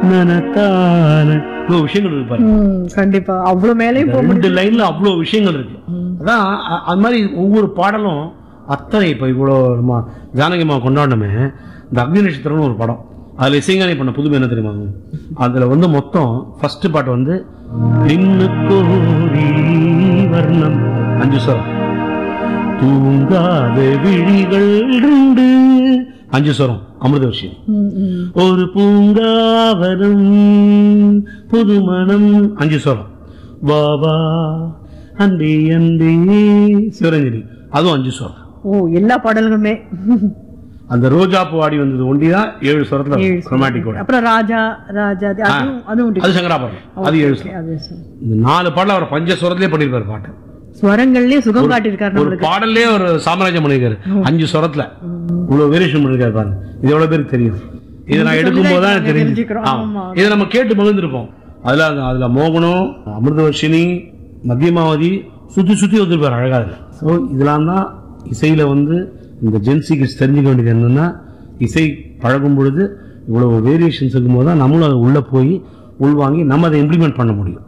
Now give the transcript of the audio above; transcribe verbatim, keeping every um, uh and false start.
நனத்தான இவ்வளவு விஷயங்கள் இருக்கு பாருங்க. கண்டிப்பா அவ்வளவு மேலேயும் ரெண்டு லைன்ல அவ்வளவு விஷயங்கள் இருக்கு. அதான் அது மாதிரி ஒவ்வொரு பாடலும் அத்தனை. இப்ப இவ்வளவு நம்ம ஜானகிமா கொண்டாடணுமே, இந்த அக்னி நட்சத்திரம்னு ஒரு படம், அதுல இசைஞானி பண்ண புதுமை என்ன தெரியுமா? அதுல வந்து மொத்தம் ஃபர்ஸ்ட் பாட்டு வந்து கோடி வர்ணம் அஞ்சு சொரம், தூங்காத விழிகள் ரெண்டு அஞ்சு சொரம் அமிர்த விஷயம், ஒரு பூங்காவனம் புதுமணம் அஞ்சு சொரம், பாபா அன்பே அன்பே சிவரஞ்சனி அதுவும் அஞ்சு சொரம். ஓ எல்லா பாடல்களுமே. அந்த ரோஜா பூ ஆடி வந்தது ஒண்டிதான் ஏழு சொரத்துல ரொமான்டிக். அப்புறம் ராஜா ராஜா அது சங்கராபரணம், அது ஏழு சொரம். இந்த நாலு பாடல அவர் பஞ்ச சொரத்திலே பண்ணிருப்பாரு பாட்டு. ஸ்வரங்கள்லயே சுகம் காட்டியிருக்காரு. ஒரு பாடல்லே ஒரு சாம்ராஜ்யம் பண்ணிருக்காரு அஞ்சு சொரத்துல. இவ்வளவு வேரியேஷன் பண்ணிருக்காரு பாருங்க. இது எவ்வளவு பேருக்கு தெரியும்? இதை நான் எடுக்கும் போதுதான் தெரிஞ்சுக்கிறோம். இதை நம்ம கேட்டு மகிழ்ந்திருப்போம். அதுல அதுல மோகனம், அமிர்தவர்ஷினி, மத்தியமாவதி சுத்தி சுத்தி வந்துருப்பாரு அழகா. ஸோ இதெல்லாம் தான் இசையில வந்து இந்த ஜென்சிக்கு தெரிஞ்சுக்க வேண்டியது என்னன்னா, இசை பழகும் பொழுது இவ்வளவு வேரியேஷன்ஸ் இருக்கும் போது தான் நம்மளும் அதை உள்ள போய் உள்வாங்கி நம்ம அதை இம்ப்ளிமெண்ட் பண்ண முடியும்.